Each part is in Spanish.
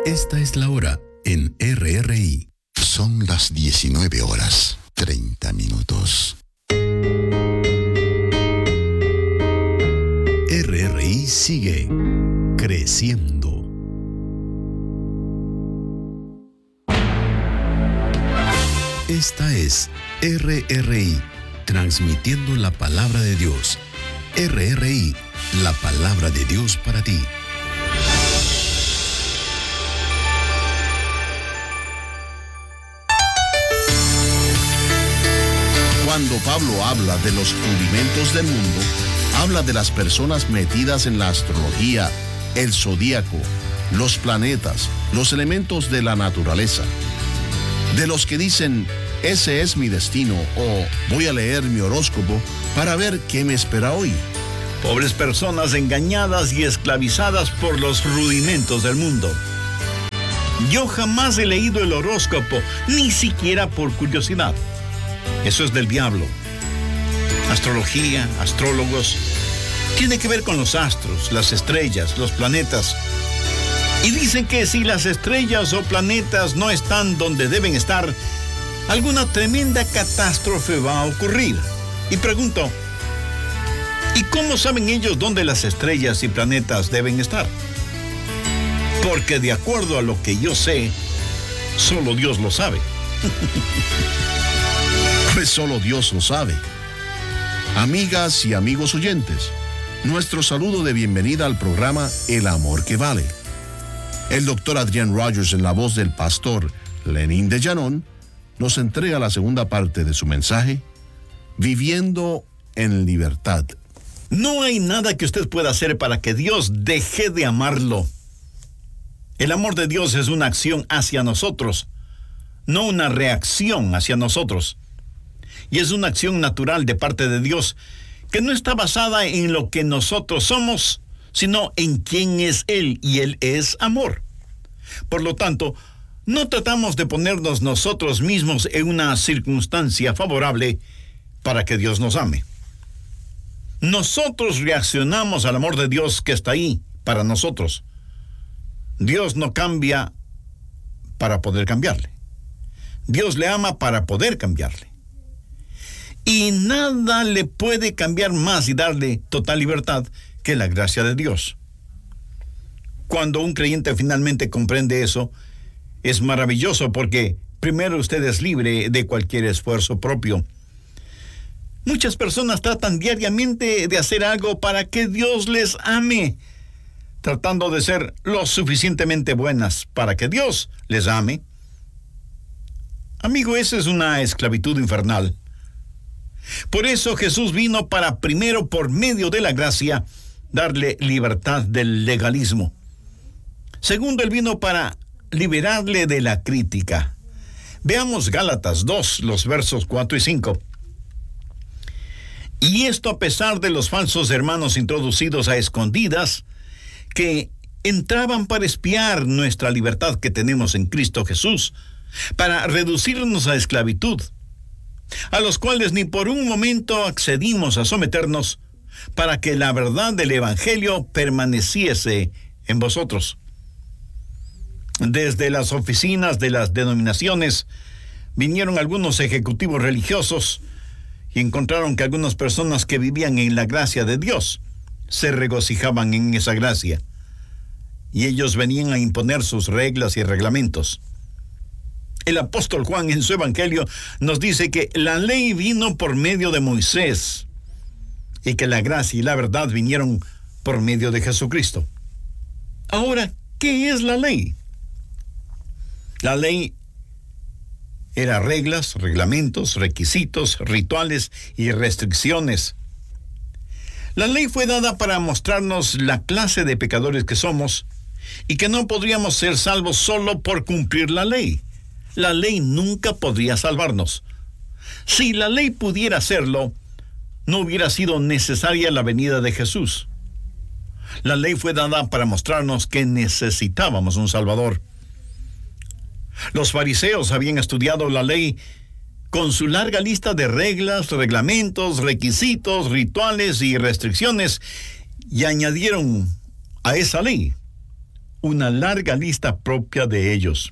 Esta es la hora en RRI. Son las 19:30. RRI sigue creciendo. Esta es RRI, transmitiendo la palabra de Dios. RRI, la palabra de Dios para ti. Cuando Pablo habla de los rudimentos del mundo, habla de las personas metidas en la astrología, el zodíaco, los planetas, los elementos de la naturaleza. De los que dicen, ese es mi destino, o voy a leer mi horóscopo para ver qué me espera hoy. Pobres personas engañadas y esclavizadas por los rudimentos del mundo. Yo jamás he leído el horóscopo, ni siquiera por curiosidad. Eso es del diablo. Astrología, astrólogos, tiene que ver con los astros, las estrellas, los planetas. Y dicen que si las estrellas o planetas no están donde deben estar, alguna tremenda catástrofe va a ocurrir. Y pregunto, ¿y cómo saben ellos dónde las estrellas y planetas deben estar? Porque de acuerdo a lo que yo sé, solo Dios lo sabe. Pues solo Dios lo sabe. Amigas y amigos oyentes, nuestro saludo de bienvenida al programa El Amor que Vale. El doctor Adrián Rogers, en la voz del pastor Lenín de Llanón, nos entrega la segunda parte de su mensaje, Viviendo en Libertad. No hay nada que usted pueda hacer para que Dios deje de amarlo. El amor de Dios es una acción hacia nosotros, no una reacción hacia nosotros. Y es una acción natural de parte de Dios que no está basada en lo que nosotros somos, sino en quién es Él, y Él es amor. Por lo tanto, no tratamos de ponernos nosotros mismos en una circunstancia favorable para que Dios nos ame. Nosotros reaccionamos al amor de Dios que está ahí para nosotros. Dios no cambia para poder cambiarle. Dios le ama para poder cambiarle. Y nada le puede cambiar más y darle total libertad que la gracia de Dios. Cuando un creyente finalmente comprende eso, es maravilloso porque primero usted es libre de cualquier esfuerzo propio. Muchas personas tratan diariamente de hacer algo para que Dios les ame, tratando de ser lo suficientemente buenas para que Dios les ame. Amigo, esa es una esclavitud infernal. Por eso Jesús vino para primero, por medio de la gracia, darle libertad del legalismo. Segundo, Él vino para liberarle de la crítica. Veamos Gálatas 2, los versos 4 y 5. Y esto a pesar de los falsos hermanos introducidos a escondidas, que entraban para espiar nuestra libertad que tenemos en Cristo Jesús, para reducirnos a esclavitud, a los cuales ni por un momento accedimos a someternos, para que la verdad del Evangelio permaneciese en vosotros. Desde las oficinas de las denominaciones vinieron algunos ejecutivos religiosos y encontraron que algunas personas que vivían en la gracia de Dios se regocijaban en esa gracia, y ellos venían a imponer sus reglas y reglamentos. El apóstol Juan en su evangelio nos dice que la ley vino por medio de Moisés y que la gracia y la verdad vinieron por medio de Jesucristo. Ahora, ¿qué es la ley? La ley era reglas, reglamentos, requisitos, rituales y restricciones. La ley fue dada para mostrarnos la clase de pecadores que somos y que no podríamos ser salvos solo por cumplir la ley. La ley nunca podría salvarnos. Si la ley pudiera hacerlo, no hubiera sido necesaria la venida de Jesús. La ley fue dada para mostrarnos que necesitábamos un Salvador. Los fariseos habían estudiado la ley con su larga lista de reglas, reglamentos, requisitos, rituales y restricciones, y añadieron a esa ley una larga lista propia de ellos.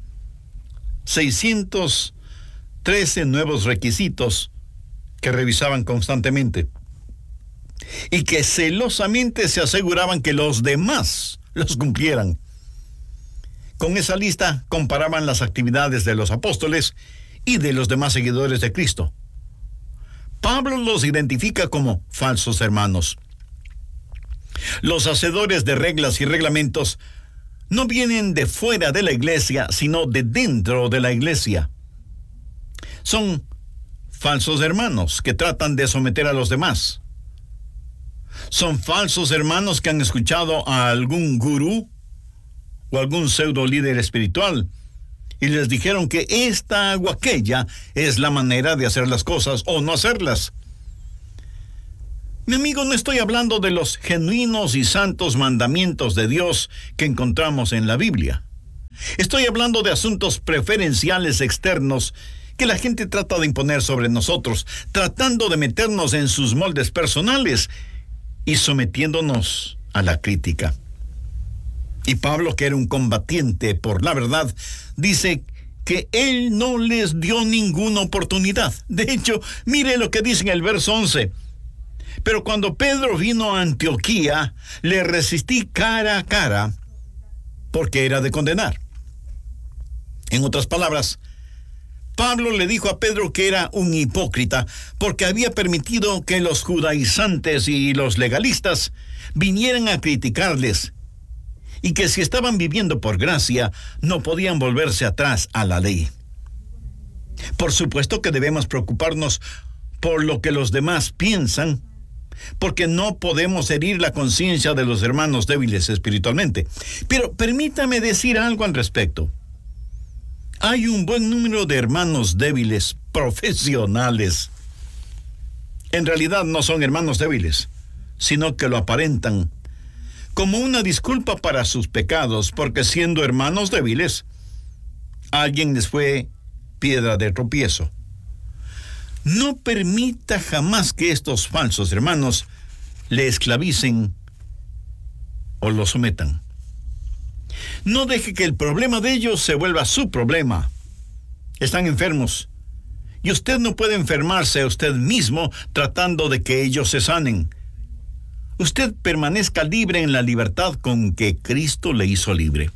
613 nuevos requisitos que revisaban constantemente y que celosamente se aseguraban que los demás los cumplieran. Con esa lista comparaban las actividades de los apóstoles y de los demás seguidores de Cristo. Pablo los identifica como falsos hermanos. Los hacedores de reglas y reglamentos no vienen de fuera de la iglesia, sino de dentro de la iglesia. Son falsos hermanos que tratan de someter a los demás. Son falsos hermanos que han escuchado a algún gurú o algún pseudo líder espiritual y les dijeron que esta o aquella es la manera de hacer las cosas o no hacerlas. Mi amigo, no estoy hablando de los genuinos y santos mandamientos de Dios que encontramos en la Biblia. Estoy hablando de asuntos preferenciales externos que la gente trata de imponer sobre nosotros, tratando de meternos en sus moldes personales y sometiéndonos a la crítica. Y Pablo, que era un combatiente por la verdad, dice que él no les dio ninguna oportunidad. De hecho, mire lo que dice en el verso 11. Pero cuando Pedro vino a Antioquía, le resistí cara a cara, porque era de condenar. En otras palabras, Pablo le dijo a Pedro que era un hipócrita, porque había permitido que los judaizantes y los legalistas vinieran a criticarles, y que si estaban viviendo por gracia, no podían volverse atrás a la ley. Por supuesto que debemos preocuparnos por lo que los demás piensan, porque no podemos herir la conciencia de los hermanos débiles espiritualmente. Pero permítame decir algo al respecto. Hay un buen número de hermanos débiles profesionales. En realidad no son hermanos débiles, sino que lo aparentan como una disculpa para sus pecados, porque siendo hermanos débiles, alguien les fue piedra de tropiezo. No permita jamás que estos falsos hermanos le esclavicen o lo sometan. No deje que el problema de ellos se vuelva su problema. Están enfermos, y usted no puede enfermarse a usted mismo tratando de que ellos se sanen. Usted permanezca libre en la libertad con que Cristo le hizo libre.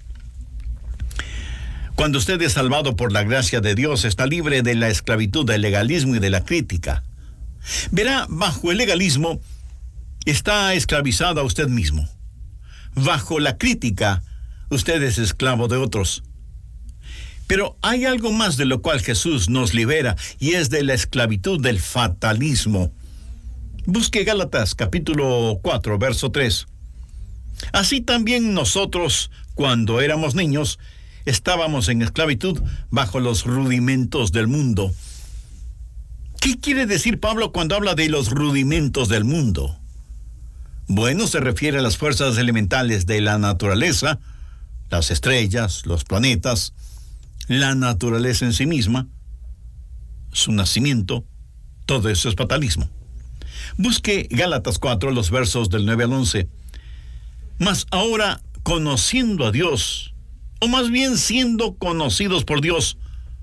Cuando usted es salvado por la gracia de Dios, está libre de la esclavitud, del legalismo y de la crítica. Verá, bajo el legalismo está esclavizado a usted mismo. Bajo la crítica, usted es esclavo de otros. Pero hay algo más de lo cual Jesús nos libera, y es de la esclavitud del fatalismo. Busque Gálatas capítulo 4, verso 3. Así también nosotros, cuando éramos niños, estábamos en esclavitud bajo los rudimentos del mundo. ¿Qué quiere decir Pablo cuando habla de los rudimentos del mundo? Bueno, se refiere a las fuerzas elementales de la naturaleza, las estrellas, los planetas, la naturaleza en sí misma, su nacimiento. Todo eso es fatalismo. Busque Gálatas 4, los versos del 9 al 11. Mas ahora, conociendo a Dios, o más bien siendo conocidos por Dios,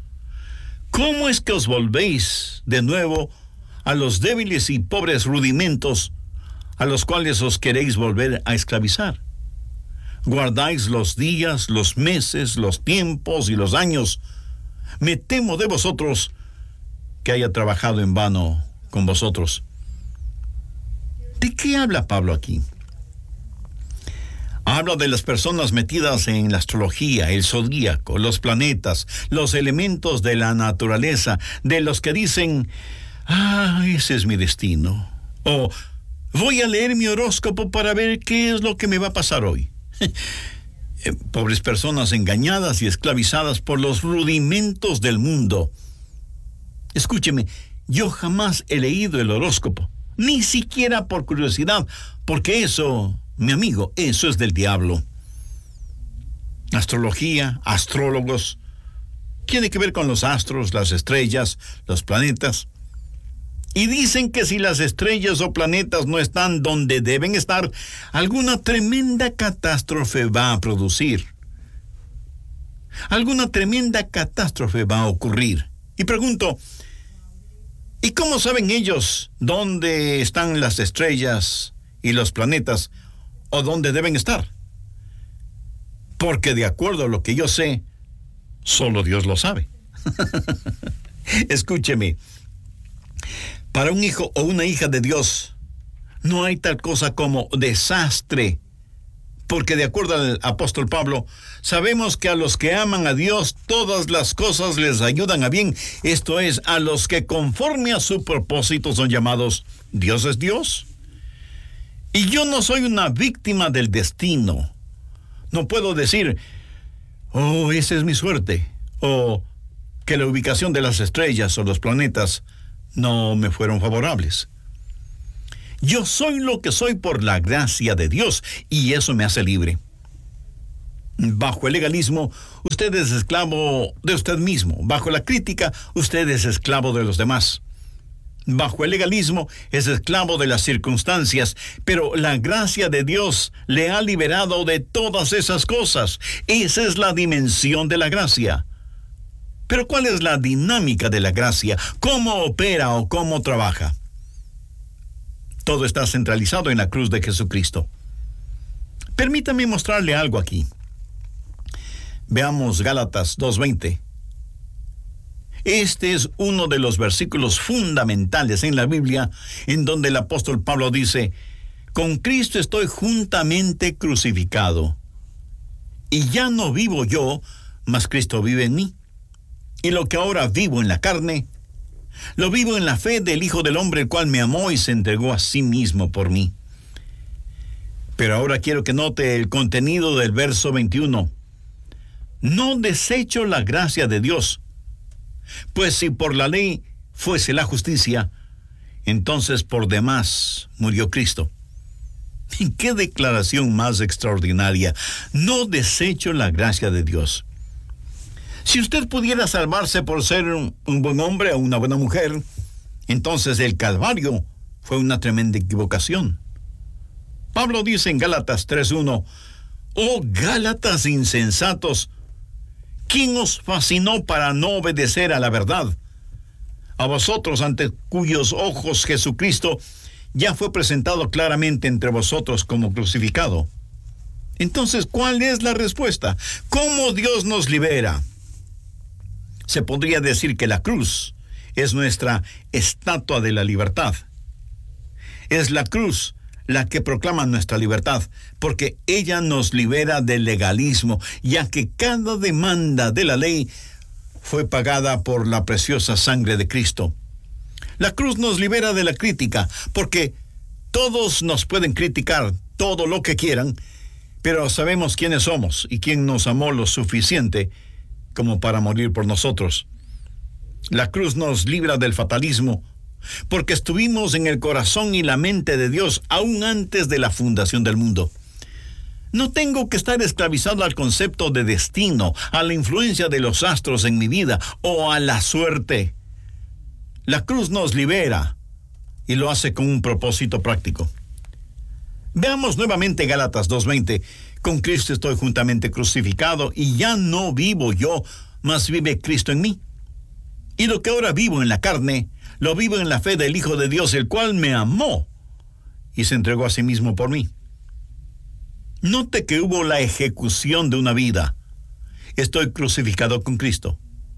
¿cómo es que os volvéis de nuevo a los débiles y pobres rudimentos a los cuales os queréis volver a esclavizar? Guardáis los días, los meses, los tiempos y los años. Me temo de vosotros que haya trabajado en vano con vosotros. ¿De qué habla Pablo aquí? Habla de las personas metidas en la astrología, el zodíaco, los planetas, los elementos de la naturaleza, de los que dicen, ese es mi destino, o voy a leer mi horóscopo para ver qué es lo que me va a pasar hoy. Pobres personas engañadas y esclavizadas por los rudimentos del mundo. Escúcheme, yo jamás he leído el horóscopo, ni siquiera por curiosidad, porque eso, mi amigo, eso es del diablo. Astrología, astrólogos, tiene que ver con los astros, las estrellas, los planetas. Y dicen que si las estrellas o planetas no están donde deben estar, alguna tremenda catástrofe va a producir. Alguna tremenda catástrofe va a ocurrir. Y pregunto, ¿y cómo saben ellos dónde están las estrellas y los planetas o dónde deben estar? Porque de acuerdo a lo que yo sé, solo Dios lo sabe. Escúcheme. Para un hijo o una hija de Dios, no hay tal cosa como desastre, porque de acuerdo al apóstol Pablo, sabemos que a los que aman a Dios, todas las cosas les ayudan a bien, esto es, a los que conforme a su propósito son llamados. Dios es Dios. Y yo no soy una víctima del destino. No puedo decir, oh, esa es mi suerte, o que la ubicación de las estrellas o los planetas no me fueron favorables. Yo soy lo que soy por la gracia de Dios, y eso me hace libre. Bajo el legalismo, usted es esclavo de usted mismo. Bajo la crítica, usted es esclavo de los demás. Bajo el legalismo, es esclavo de las circunstancias, pero la gracia de Dios le ha liberado de todas esas cosas. Esa es la dimensión de la gracia. Pero ¿cuál es la dinámica de la gracia? ¿Cómo opera o cómo trabaja? Todo está centralizado en la cruz de Jesucristo. Permítame mostrarle algo aquí. Veamos Gálatas 2:20. Este es uno de los versículos fundamentales en la Biblia en donde el apóstol Pablo dice, con Cristo estoy juntamente crucificado. Y ya no vivo yo, mas Cristo vive en mí. Y lo que ahora vivo en la carne, lo vivo en la fe del Hijo del Hombre, el cual me amó y se entregó a sí mismo por mí. Pero ahora quiero que note el contenido del verso 21. No desecho la gracia de Dios, pues si por la ley fuese la justicia, entonces por demás murió Cristo. ¡Qué declaración más extraordinaria! No desecho la gracia de Dios. Si usted pudiera salvarse por ser un buen hombre o una buena mujer, entonces el Calvario fue una tremenda equivocación. Pablo dice en Gálatas 3:1, oh Gálatas insensatos, ¿quién os fascinó para no obedecer a la verdad? A vosotros, ante cuyos ojos Jesucristo ya fue presentado claramente entre vosotros como crucificado. Entonces, ¿cuál es la respuesta? ¿Cómo Dios nos libera? Se podría decir que la cruz es nuestra estatua de la libertad. Es la cruz la que proclama nuestra libertad, porque ella nos libera del legalismo, ya que cada demanda de la ley fue pagada por la preciosa sangre de Cristo. La cruz nos libera de la crítica, porque todos nos pueden criticar todo lo que quieran, pero sabemos quiénes somos y quién nos amó lo suficiente como para morir por nosotros. La cruz nos libra del fatalismo, porque estuvimos en el corazón y la mente de Dios aún antes de la fundación del mundo. No tengo que estar esclavizado al concepto de destino, a la influencia de los astros en mi vida o a la suerte. La cruz nos libera y lo hace con un propósito práctico. Veamos nuevamente Gálatas 2:20. Con Cristo estoy juntamente crucificado y ya no vivo yo, mas vive Cristo en mí. Y lo que ahora vivo en la carne, lo vivo en la fe del Hijo de Dios, el cual me amó y se entregó a sí mismo por mí. Note que hubo la ejecución de una vida. Estoy crucificado con Cristo.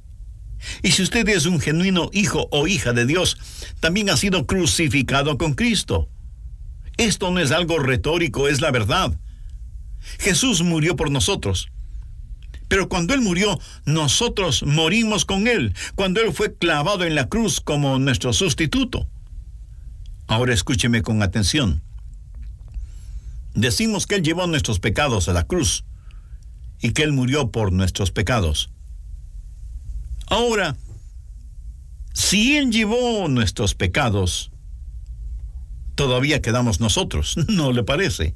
Y si usted es un genuino hijo o hija de Dios, también ha sido crucificado con Cristo. Esto no es algo retórico, es la verdad. Jesús murió por nosotros. Pero cuando Él murió, nosotros morimos con Él, cuando Él fue clavado en la cruz como nuestro sustituto. Ahora escúcheme con atención. Decimos que Él llevó nuestros pecados a la cruz y que Él murió por nuestros pecados. Ahora, si Él llevó nuestros pecados, todavía quedamos nosotros, ¿no le parece?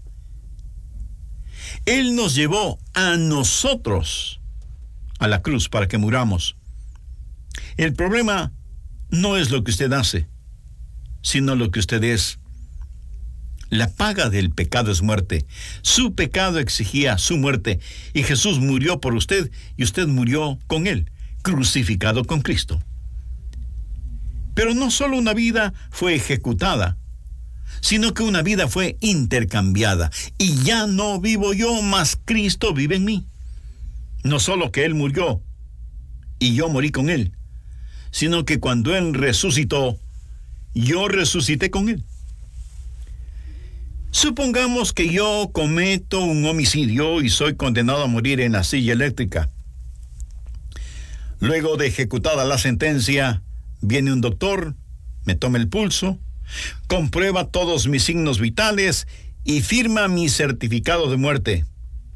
Él nos llevó a nosotros a la cruz para que muramos. El problema no es lo que usted hace. sino lo que usted es. La paga del pecado es muerte. Su pecado exigía su muerte, y Jesús murió por usted, y usted murió con él, crucificado con Cristo. Pero no solo una vida fue ejecutada, sino que una vida fue intercambiada. Y ya no vivo yo, mas Cristo vive en mí. No solo que Él murió y yo morí con Él, sino que cuando Él resucitó, yo resucité con Él. Supongamos que yo cometo un homicidio y soy condenado a morir en la silla eléctrica. Luego de ejecutada la sentencia, viene un doctor, me toma el pulso, comprueba todos mis signos vitales y firma mi certificado de muerte.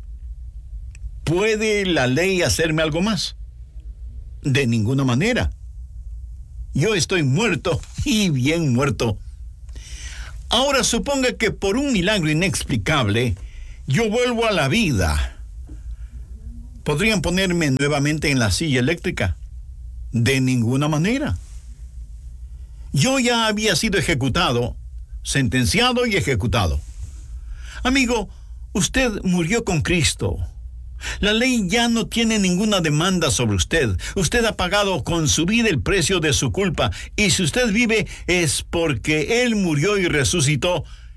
¿Puede la ley hacerme algo más? De ninguna manera. Yo estoy muerto, y bien muerto. Ahora suponga que por un milagro inexplicable yo vuelvo a la vida. ¿Podrían ponerme nuevamente en la silla eléctrica? De ninguna manera. Yo ya había sido ejecutado, sentenciado y ejecutado. Amigo, usted murió con Cristo. La ley ya no tiene ninguna demanda sobre usted. Usted ha pagado con su vida el precio de su culpa. Y si usted vive es porque Él murió y resucitó